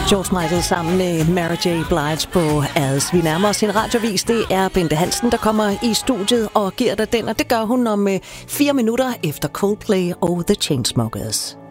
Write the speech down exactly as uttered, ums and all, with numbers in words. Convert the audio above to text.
George Michael sammen med Mary J. Blige på As. Vi nærmer os en radiovis. Det er Bente Hansen, der kommer i studiet og giver dig den, og det gør hun om fire minutter efter Coldplay og The Chainsmokers.